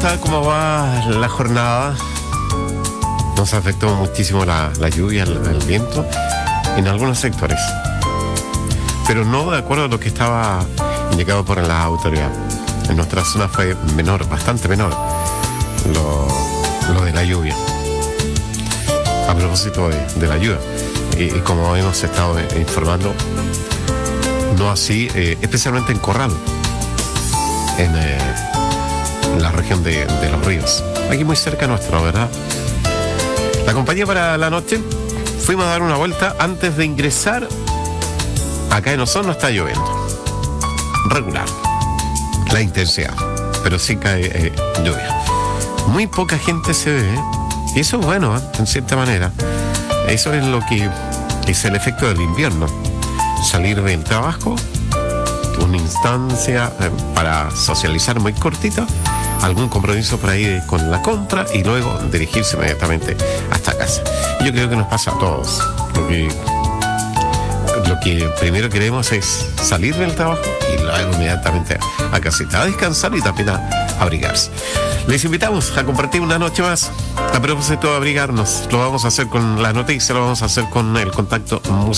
tal como va la jornada? Nos afectó muchísimo la lluvia, el viento en algunos sectores, pero no de acuerdo a lo que estaba indicado por la autoridad. En nuestra zona fue menor, bastante menor, lo de la lluvia. A propósito de la lluvia, y como hemos estado informando, no así, especialmente en Corral, en la región de Los Ríos, aquí muy cerca nuestro, ¿verdad? La compañía para la noche, fuimos a dar una vuelta antes de ingresar. Acá en Osorno está lloviendo, regular la intensidad, pero sí cae lluvia. Muy poca gente se ve, y eso es bueno, en cierta manera. Eso es lo que es el efecto del invierno. Salir del trabajo, una instancia para socializar muy cortita, algún compromiso por ahí con la compra y luego dirigirse inmediatamente hasta casa. Yo creo que nos pasa a todos. Lo que primero queremos es salir del trabajo y luego inmediatamente a casita, a descansar y también a abrigarse. Les invitamos a compartir una noche más. A propósito de abrigarnos, lo vamos a hacer con las noticias, lo vamos a hacer con el contacto musical.